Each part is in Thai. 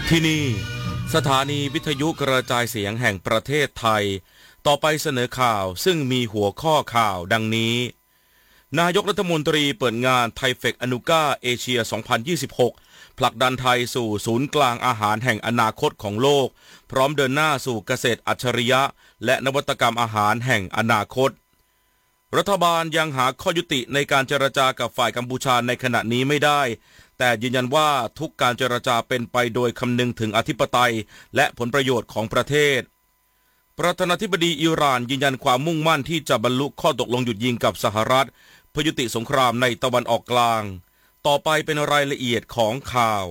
ที่นี่สถานีวิทยุกระจายเสียงแห่งประเทศไทยต่อไปเสนอข่าวซึ่งมีหัวข้อข่าวดังนี้นายกรัฐมนตรีเปิดงานไทเฟคอนูก้าเอเชีย 2026 ผลักดันไทยสู่ศูนย์กลางอาหารแห่งอนาคตของโลกพร้อมเดินหน้าสู่เกษตรอัจฉริยะและนวัตกรรมอาหารแห่งอนาคตรัฐบาลยังหาข้อยุติในการเจรจากับฝ่ายกัมพูชาในขณะนี้ไม่ได้แต่ยืนยันว่าทุกการเจรจาเป็นไปโดยคำนึงถึงอธิปไตยและผลประโยชน์ของประเทศประธานาธิบดีอิหร่านยืนยันความมุ่งมั่นที่จะบรรลุข้อตกลงหยุดยิงกับสหรัฐเพื่อยุติสงครามในตะวันออกกลางต่อไปเป็นรายละเอียดของข่า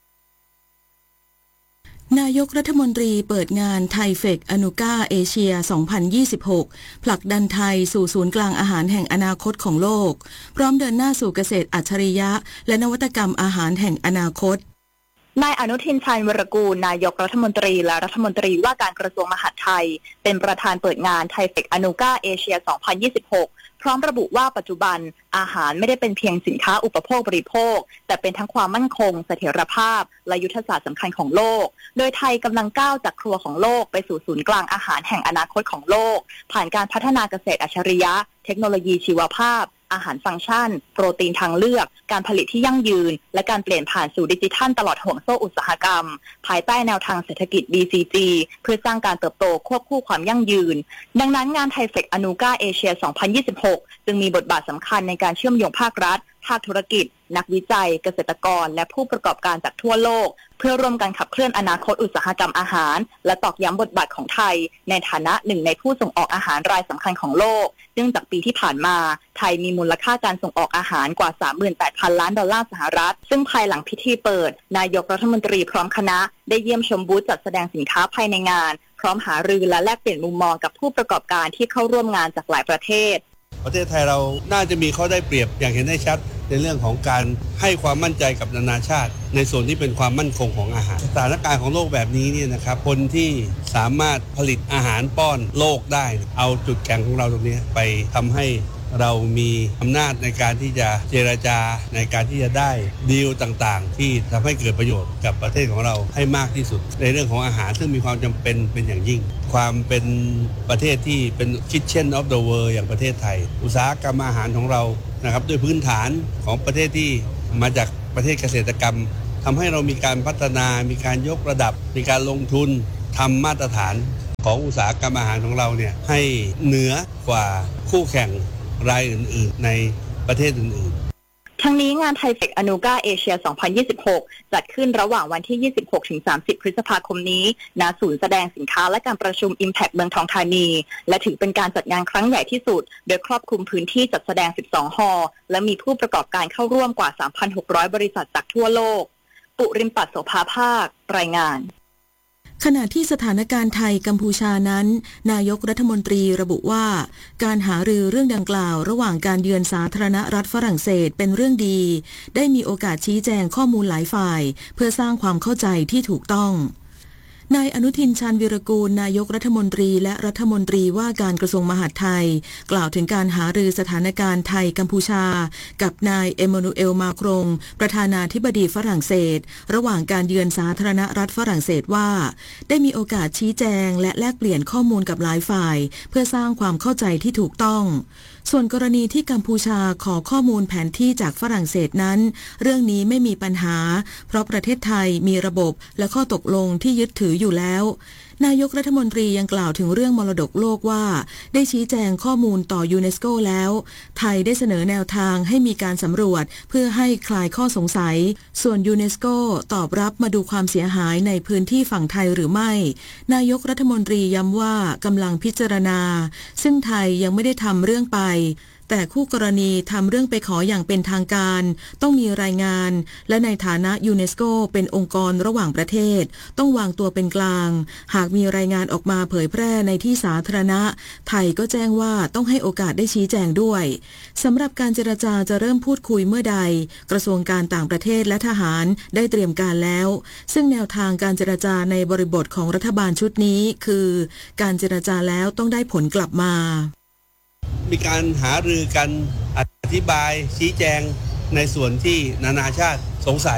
วนายกรัฐมนตรีเปิดงานไทเฟคอนูก้าเอเชีย 2026 ผลักดันไทยสู่ศูนย์กลางอาหารแห่งอนาคตของโลกพร้อมเดินหน้าสู่เกษตรอัจฉริยะและนวัตกรรมอาหารแห่งอนาคตนายอนุทิน ชาญวีรกูลนายกรัฐมนตรีและรัฐมนตรีว่าการกระทรวงมหาดไทยเป็นประธานเปิดงานไทเฟคอนูก้าเอเชีย 2026 พร้อมระบุว่าปัจจุบันอาหารไม่ได้เป็นเพียงสินค้าอุปโภคบริโภคแต่เป็นทั้งความมั่นคงเสถียรภาพและยุทธศาสตร์สำคัญของโลกโดยไทยกำลังก้าวจากครัวของโลกไปสู่ศูนย์กลางอาหารแห่งอนาคตของโลกผ่านการพัฒนาเกษตรอัจฉริยะเทคโนโลยีชีวภาพอาหารฟังก์ชันโปรตีนทางเลือกการผลิตที่ยั่งยืนและการเปลี่ยนผ่านสู่ดิจิทัลตลอดห่วงโซ่อุตสาหกรรมภายใต้แนวทางเศรษฐกิจ BCG เพื่อสร้างการเติบโตควบคู่ความยั่งยืนดังนั้นงานไทเฟคอนูก้าเอเชีย 2026 จึงมีบทบาทสำคัญในการเชื่อมโยงภาครัฐภาคธุรกิจนักวิจัยเกษตรกรและผู้ประกอบการจากทั่วโลกเพื่อร่วมกันขับเคลื่อนอนาคตอุตสาหกรรมอาหารและตอกย้ำบทบาทของไทยในฐานะหนึ่งในผู้ส่งออกอาหารรายสำคัญของโลกเนื่องจากปีที่ผ่านมาไทยมีมูลค่าการส่งออกอาหารกว่า 38,000 ล้านดอลลาร์สหรัฐซึ่งภายหลังพิธีเปิดนายกรัฐมนตรีพร้อมคณะได้เยี่ยมชมบูธจัดแสดงสินค้าภายในงานพร้อมหารือและแลกเปลี่ยนมุมมองกับผู้ประกอบการที่เข้าร่วมงานจากหลายประเทศประเทศไทยเราน่าจะมีข้อได้เปรียบอย่างเห็นได้ชัดในเรื่องของการให้ความมั่นใจกับนานาชาติในส่วนที่เป็นความมั่นคงของอาหารสถานการณ์ของโลกแบบนี้เนี่ยนะครับคนที่สามารถผลิตอาหารป้อนโลกได้เอาจุดแข็งของเราตรงนี้ไปทำให้เรามีอำนาจในการที่จะเจรจาในการที่จะได้ดีลต่างๆที่ทำให้เกิดประโยชน์กับประเทศของเราให้มากที่สุดในเรื่องของอาหารซึ่งมีความจำเป็นเป็นอย่างยิ่งความเป็นประเทศที่เป็น Kitchen of the World อย่างประเทศไทยอุตสาหกรรมอาหารของเรานะครับด้วยพื้นฐานของประเทศที่มาจากประเทศเกษตรกรรมทำให้เรามีการพัฒนามีการยกระดับมีการลงทุนทำมาตรฐานของอุตสาหกรรมอาหารของเราเนี่ยให้เหนือกว่าคู่แข่งรายอื่นๆในประเทศอื่นๆทั้งนี้งานไทเฟคอนูก้าเอเชีย 2026 จัดขึ้นระหว่างวันที่ 26-30 พฤษภาคมนี้ณ ศูนย์แสดงสินค้าและการประชุม Impact เมืองทองธานีและถือเป็นการจัดงานครั้งใหญ่ที่สุดโดยครอบคลุมพื้นที่จัดแสดง 12 ฮอลล์และมีผู้ประกอบการเข้าร่วมกว่า 3,600 บริษัทจากทั่วโลกปุริมปัสโสภาภาครายงานขณะที่สถานการณ์ไทยกัมพูชานั้นนายกรัฐมนตรีระบุว่าการหารือเรื่องดังกล่าวระหว่างการเยือนสาธารณรัฐฝรั่งเศสเป็นเรื่องดีได้มีโอกาสชี้แจงข้อมูลหลายฝ่ายเพื่อสร้างความเข้าใจที่ถูกต้องนายอนุทิน ชาญวีรกูลนายกรัฐมนตรีและรัฐมนตรีว่าการกระทรวงมหาดไทยกล่าวถึงการหารือสถานการณ์ไทยกัมพูชากับนายเอมานูเอลมาครงประธานาธิบดีฝรั่งเศสระหว่างการเยือนสาธารณรัฐฝรั่งเศสว่าได้มีโอกาสชี้แจงและแลกเปลี่ยนข้อมูลกับหลายฝ่ายเพื่อสร้างความเข้าใจที่ถูกต้องส่วนกรณีที่กัมพูชาขอข้อมูลแผนที่จากฝรั่งเศสนั้นเรื่องนี้ไม่มีปัญหาเพราะประเทศไทยมีระบบและข้อตกลงที่ยึดถืออยู่แล้วนายกรัฐมนตรียังกล่าวถึงเรื่องมรดกโลกว่าได้ชี้แจงข้อมูลต่อยูเนสโกแล้วไทยได้เสนอแนวทางให้มีการสำรวจเพื่อให้คลายข้อสงสัยส่วนยูเนสโกตอบรับมาดูความเสียหายในพื้นที่ฝั่งไทยหรือไม่นายกรัฐมนตรีย้ำว่ากำลังพิจารณาซึ่งไทยยังไม่ได้ทำเรื่องไปแต่คู่กรณีทำเรื่องไปขออย่างเป็นทางการต้องมีรายงานและในฐานะยูเนสโกเป็นองค์กรระหว่างประเทศต้องวางตัวเป็นกลางหากมีรายงานออกมาเผยแพร่ในที่สาธารณะไทยก็แจ้งว่าต้องให้โอกาสได้ชี้แจงด้วยสำหรับการเจรจาจะเริ่มพูดคุยเมื่อใดกระทรวงการต่างประเทศและทหารได้เตรียมการแล้วซึ่งแนวทางการเจรจาในบริบทของรัฐบาลชุดนี้คือการเจรจาแล้วต้องได้ผลกลับมามีการหารือกันอธิบายชี้แจงในส่วนที่นานาชาติสงสัย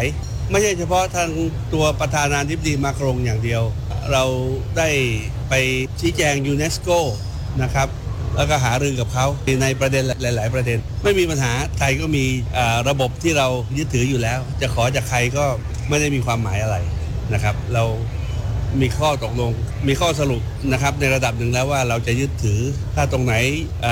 ไม่ใช่เฉพาะทางตัวประธานาธิบดีมาครงอย่างเดียวเราได้ไปชี้แจงยูเนสโกนะครับแล้วก็หารือกับเขาในประเด็นหลายๆประเด็นไม่มีปัญหาไทยก็มีระบบที่เรายึดถืออยู่แล้วจะขอจากใครก็ไม่ได้มีความหมายอะไรนะครับเรามีข้อตกลงมีข้อสรุปนะครับในระดับหนึ่งแล้วว่าเราจะยึดถือถ้าตรงไหน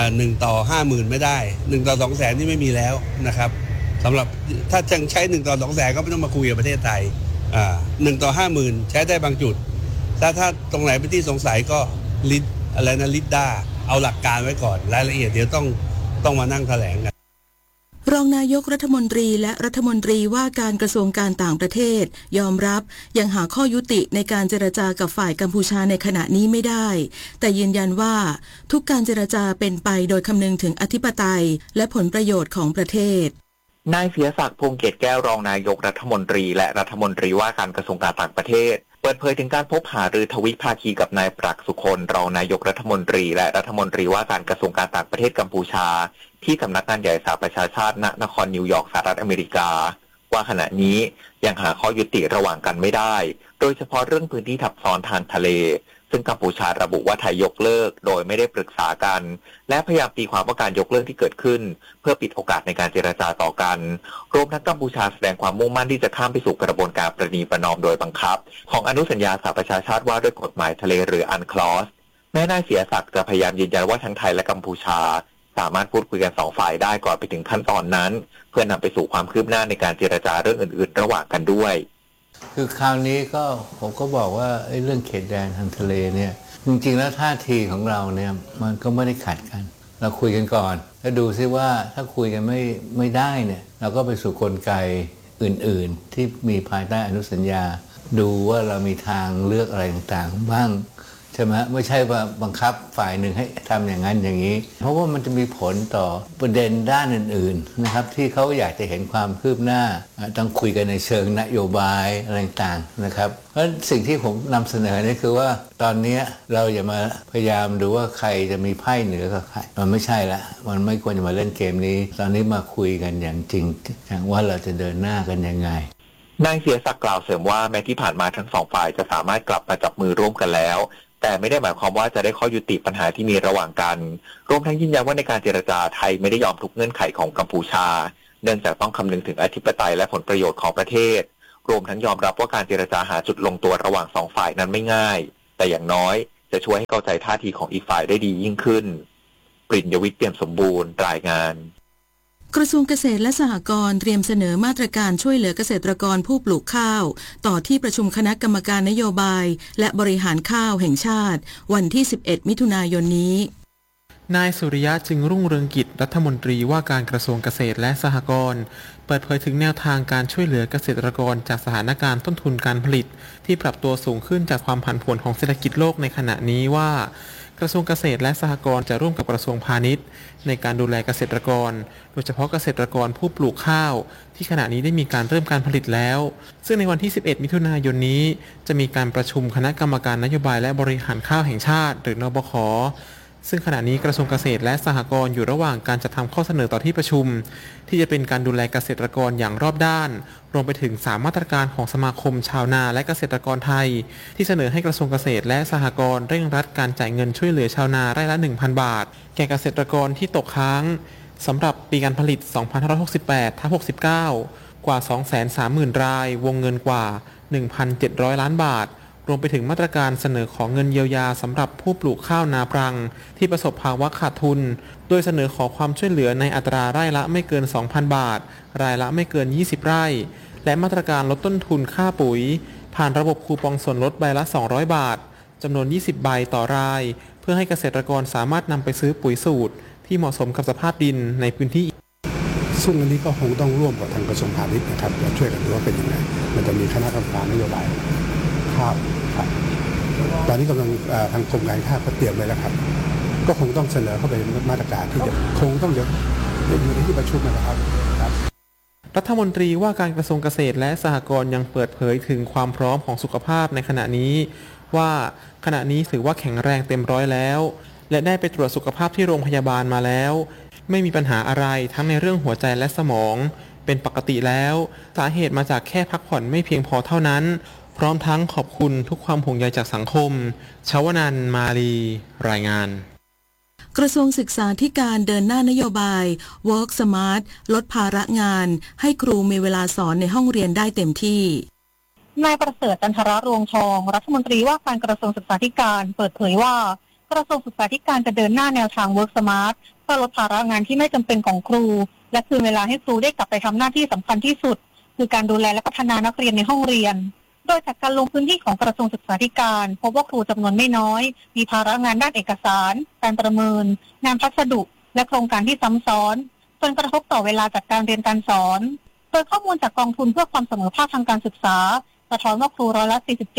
1 ต่อ 50,000ไม่ได้1 ต่อ 200,000นี่ไม่มีแล้วนะครับสำหรับถ้าจะใช้1 ต่อ 200,000ก็ไม่ต้องมาคุยกับประเทศไทย1 ต่อ 50,000ใช้ได้บางจุดถ้าตรงไหนเป็นที่สงสัยก็ลิดด้าเอาหลักการไว้ก่อนรายละเอียดเดี๋ยวต้องมานั่งแถลงกันรองนายกรัฐมนตรีและรัฐมนตรีว่าการกระทรวงการต่างประเทศยอมรับยังหาข้อยุติในการเจรจากับฝ่ายกัมพูชาในขณะนี้ไม่ได้แต่ยืนยันว่าทุกการเจรจาเป็นไปโดยคำนึงถึงอธิปไตยและผลประโยชน์ของประเทศนายเสียศักดิ์พงษ์เกตแก้วรองนายกรัฐมนตรีและรัฐมนตรีว่าการกระทรวงการต่างประเทศเปิดเผยถึงการพบหารือทวิภาคีกับนายปรักษ์สุคนรองนายกรัฐมนตรีและรัฐมนตรีว่าการกระทรวงการต่างประเทศกัมพูชาที่สำนักงานใหญ่สหประชาชาติณนครนิวยอร์กสหรัฐอเมริกาว่าขณะนี้ยังหาข้อยุติระหว่างกันไม่ได้โดยเฉพาะเรื่องพื้นที่ทับซ้อนทางทะเลซึ่งกัมพูชาระบุว่าไทยยกเลิกโดยไม่ได้ปรึกษากันและพยายามตีความว่าการยกเลิกที่เกิดขึ้นเพื่อปิดโอกาสในการเจรจาต่อกันรวมทั้งกัมพูชาแสดงความมุ่งมั่นที่จะข้ามไปสู่กระบวนการประนีประนอมโดยบังคับของอนุสัญญาสหประชาชาติว่าด้วยกฎหมายทะเลหรืออันคลอสแม้นายเสียศักดิ์จะพยายามยืนยันว่าทั้งไทยและกัมพูชาสามารถพูดคุยกัน2 ฝ่ายได้ก่อนไปถึงขั้นตอนนั้นเพื่อนำไปสู่ความคืบหน้าในการเจรจาเรื่องอื่นๆระหว่างกันด้วยคือคราวนี้ก็ผมก็บอกว่าเรื่องเขตแดนทางทะเลเนี่ยจริงๆแล้วท่าทีของเราเนี่ยมันก็ไม่ได้ขัดกันเราคุยกันก่อนแล้วดูซิว่าถ้าคุยกันไม่ได้เนี่ยเราก็ไปสู่กลไกอื่นๆที่มีภายใต้อนุสัญญาดูว่าเรามีทางเลือกอะไรต่างๆบ้างใช่ไหมไม่ใช่ว่าบังคับฝ่ายหนึ่งให้ทำอย่างนั้นอย่างนี้เพราะว่ามันจะมีผลต่อประเด็นด้านอื่นๆนะครับที่เขาอยากจะเห็นความคืบหน้าต้องคุยกันในเชิงนโยบายอะไรต่างๆนะครับเพราะสิ่งที่ผมนำเสนอนี่คือว่าตอนนี้เราอย่ามาพยายามดูว่าใครจะมีไพ่เหนือกับใครมันไม่ใช่ละมันไม่ควรจะมาเล่นเกมนี้ตอนนี้มาคุยกันอย่างจริงว่าเราจะเดินหน้ากันยังไงนายเสียศักดิ์กล่าวเสริมว่าแม้ที่ผ่านมาทั้ง2 ฝ่ายจะสามารถกลับมาจับมือร่วมกันแล้วแต่ไม่ได้หมายความว่าจะได้ข้อยุติปัญหาที่มีระหว่างกันรวมทั้งยืนยันว่าในการเจรจาไทยไม่ได้ยอมทุกเงื่อนไขของกัมพูชาเนื่องจากต้องคำนึงถึงอธิปไตยและผลประโยชน์ของประเทศรวมทั้งยอมรับว่าการเจรจาหาจุดลงตัวระหว่าง2 ฝ่ายนั้นไม่ง่ายแต่อย่างน้อยจะช่วยให้เข้าใจท่าทีของอีกฝ่ายได้ดียิ่งขึ้นปริญญวิทย์เปี่ยมสมบูรณ์รายงานกระทรวงเกษตรและสหกรณ์เตรียมเสนอมาตรการช่วยเหลือเกษตรกรผู้ปลูกข้าวต่อที่ประชุมคณะกรรมการนโยบายและบริหารข้าวแห่งชาติวันที่11 มิถุนายนนี้นายสุริยะจึงรุ่งเรืองกิจรัฐมนตรีว่าการกระทรวงเกษตรและสหกรณ์เปิดเผยถึงแนวทางการช่วยเหลือเกษตรกรจากสถานการณ์ต้นทุนการผลิตที่ปรับตัวสูงขึ้นจากความผันผวนของเศรษฐกิจโลกในขณะนี้ว่ากระทรวงเกษตรและสหกรณ์จะร่วมกับกระทรวงพาณิชย์ในการดูแลเกษตรกรโดยเฉพาะเกษตรกรผู้ปลูกข้าวที่ขณะนี้ได้มีการเริ่มการผลิตแล้วซึ่งในวันที่11 มิถุนายนนี้จะมีการประชุมคณะกรรมการนโยบายและบริหารข้าวแห่งชาติหรือนบข.ซึ่งขณะนี้กระทรวงเกษตรและสหกรณ์อยู่ระหว่างการจัดทำข้อเสนอต่อที่ประชุมที่จะเป็นการดูแลเกษตรกรอย่างรอบด้านรวมไปถึง3 มาตรการของสมาคมชาวนาและเกษตรกรไทยที่เสนอให้กระทรวงเกษตรและสหกรณ์เร่งรัดการจ่ายเงินช่วยเหลือชาวนาไร่ละ 1,000 บาทแก่เกษตรกรที่ตกค้างสำหรับปีการผลิต 2568-69 กว่า 230,000 รายวงเงินกว่า 1,700 ล้านบาทรวมไปถึงมาตรการเสนอของเงินเยียวยาสำหรับผู้ปลูกข้าวนาปรังที่ประสบภาวะขาดทุนโดยเสนอขอความช่วยเหลือในอัตราไร่ละไม่เกิน 2,000 บาทรายละไม่เกิน20 ไร่และมาตรการลดต้นทุนค่าปุ๋ยผ่านระบบคูปองส่วนลดใบละ200 บาทจำนวน20 ใบต่อรายเพื่อให้เกษตรกรสามารถนำไปซื้อปุ๋ยสูตรที่เหมาะสมกับสภาพดินในพื้นที่ซึ่งอันนี้ก็คงต้องร่วมกับทางกระทรวงพาณิชย์นะครับช่วยกันดูว่าเป็นยังไงมันจะมีคณะกรรมการนโยบายข้าวตอนนี้กำลังทางกรมการข้าวก็เตรียมไว้แล้วครับก็คงต้องเสนอเข้าไปมาตรการที่จะคงต้องอยู่ในที่ประชุมนะครับรัฐมนตรีว่าการกระทรวงเกษตรและสหกรณ์ยังเปิดเผยถึงความพร้อมของสุขภาพในขณะนี้ว่าขณะนี้ถือว่าแข็งแรงเต็มร้อยแล้วและได้ไปตรวจสุขภาพที่โรงพยาบาลมาแล้วไม่มีปัญหาอะไรทั้งในเรื่องหัวใจและสมองเเป็นปกติแล้วสาเหตุมาจากแค่พักผ่อนไม่เพียงพอเท่านั้นพร้อมทั้งขอบคุณทุกความห่วงใยจากสังคมชวนันท์มาลีรายงานกระทรวงศึกษาธิการเดินหน้านโยบาย Work Smart ลดภาระงานให้ครูมีเวลาสอนในห้องเรียนได้เต็มที่นายประเสริฐ จันทรรวงทองรัฐมนตรีว่าการกระทรวงศึกษาธิการเปิดเผยว่ากระทรวงศึกษาธิการจะเดินหน้าแนวทาง Work Smart เพื่อลดภาระงานที่ไม่จำเป็นของครูและคืนเวลาให้ครูได้กลับไปทำหน้าที่สำคัญที่สุดคือการดูแลและพัฒนานักเรียนในห้องเรียนโดยจากการลงพื้นที่ของกระทรวงศึกษาธิการพบว่าครูจำนวนไม่น้อยมีภาระงานด้านเอกสารการประเมินงานพัสดุและโครงการที่ซ้ำซ้อนจนกระทบต่อเวลาจากการเรียนการสอนโดยข้อมูลจากกองทุนเพื่อความเสมอภาคทางการศึกษาสะท้อนว่าครูร้อยละ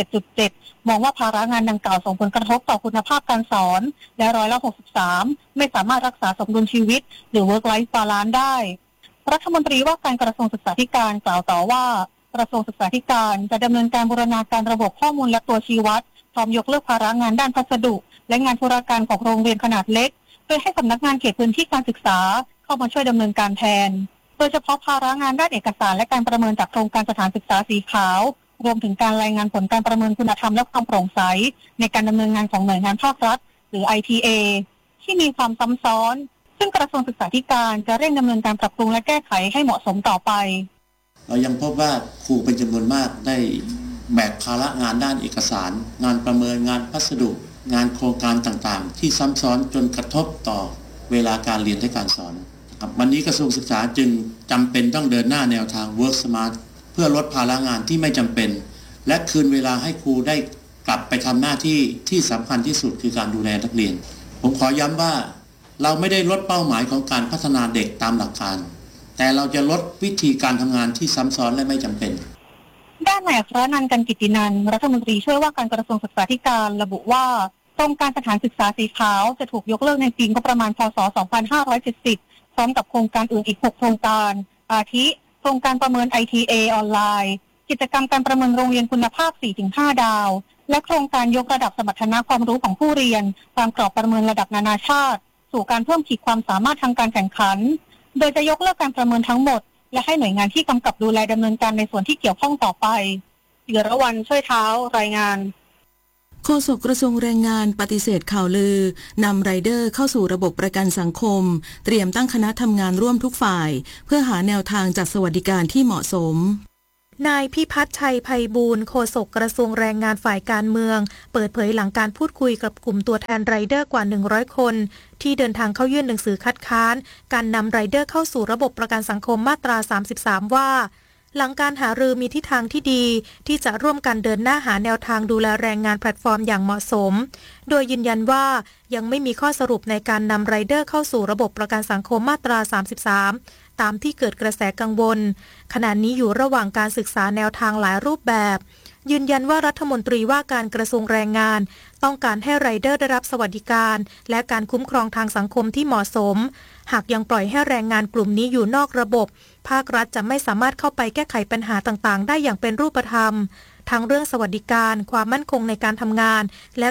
47.7 มองว่าภาระงานดังกล่าวส่งผลกระทบต่อคุณภาพการสอนและร้อยละ 63 ไม่สามารถรักษาสมดุลชีวิตหรือ work life balance ได้รัฐมนตรีว่าการกระทรวงศึกษาธิการกล่าวต่อว่ากระทรวงศึกษาธิการจะดำเนินการบูรณาการระบบข้อมูลและตัวชี้วัดพร้อมยกเลิกภาระงานด้านพัสดุและงานธุรการของโรงเรียนขนาดเล็กโดยให้สำนักงานเขตพื้นที่การศึกษาเข้ามาช่วยดำเนินการแทนโดยเฉพาะภาระงานด้านเอกสารและการประเมินจากโครงการสถานศึกษาสีขาวรวมถึงการรายงานผลการประเมินคุณธรรมและความโปร่งใสในการดำเนินงานของหน่วยงานภาครัฐหรือ ITA ที่มีความซ้ำซ้อนซึ่งกระทรวงศึกษาธิการจะเร่งดำเนินการปรับปรุงและแก้ไขให้เหมาะสมต่อไปเรายังพบว่าครูเป็นจำนวนมากได้แบกภาระงานด้านเอกสารงานประเมินงานพัสดุงานโครงการต่างๆที่ซ้ำซ้อนจนกระทบต่อเวลาการเรียนและการสอนวันนี้กระทรวงศึกษาจึงจำเป็นต้องเดินหน้าแนวทาง Work Smart เพื่อลดภาระงานที่ไม่จำเป็นและคืนเวลาให้ครูได้กลับไปทำหน้าที่ที่สำคัญที่สุดคือการดูแลนักเรียนผมขอย้ำว่าเราไม่ได้ลดเป้าหมายของการพัฒนาเด็กตามหลักการแต่เราจะลดวิธีการทำงานที่ซ้ำซ้อนและไม่จำเป็นด้านนายอัครนันท์ กันกิตตินันท์รัฐมนตรีช่วยว่าการกระทรวงศึกษาธิการระบุว่าโครงการสถานศึกษาสีขาวจะถูกยกเลิกในปีงบประมาณพ.ศ. 2570พร้อมกับโครงการอื่นอีก6โครงการอาทิโครงการประเมิน ITA ออนไลน์กิจกรรมการประเมินโรงเรียนคุณภาพ 4-5 ดาวและโครงการยกระดับสมรรถนะความรู้ของผู้เรียนตามกรอบประเมินระดับนานาชาติสู่การเพิ่มขีดความสามารถทางการแข่งขันโดยจะยกเลิกการประเมินทั้งหมดและให้หน่วยงานที่กำกับดูแลดำเนินการในส่วนที่เกี่ยวข้องต่อไปศิรวรรณ ช่วยเท้ารายงานโฆษกกระทรวงแรงงานปฏิเสธข่าวลือนำไรเดอร์เข้าสู่ระบบประกันสังคมเตรียมตั้งคณะทำงานร่วมทุกฝ่ายเพื่อหาแนวทางจัดสวัสดิการที่เหมาะสมนายพิพัฒน์ชัยไพบูลย์โฆษกกระทรวงแรงงานฝ่ายการเมืองเปิดเผยหลังการพูดคุยกับกลุ่มตัวแทนไรเดอร์กว่า100คนที่เดินทางเข้ายื่นหนังสือคัดค้านการนำไรเดอร์เข้าสู่ระบบประกันสังคมมาตรา33ว่าหลังการหารือมีทิศทางที่ดีที่จะร่วมกันเดินหน้าหาแนวทางดูแลแรงงานแพลตฟอร์มอย่างเหมาะสมโดยยืนยันว่ายังไม่มีข้อสรุปในการนำไรเดอร์เข้าสู่ระบบประกันสังคมมาตรา33ตามที่เกิดกระแสกังวลขณะนี้อยู่ระหว่างการศึกษาแนวทางหลายรูปแบบยืนยันว่ารัฐมนตรีว่าการกระทรวงแรงงานต้องการให้ไรเดอร์ได้รับสวัสดิการและการคุ้มครองทางสังคมที่เหมาะสมหากยังปล่อยให้แรงงานกลุ่มนี้อยู่นอกระบบภาครัฐจะไม่สามารถเข้าไปแก้ไขปัญหาต่างๆได้อย่างเป็นรูปธรรมทั้งเรื่องสวัสดิการความมั่นคงในการทำงานและ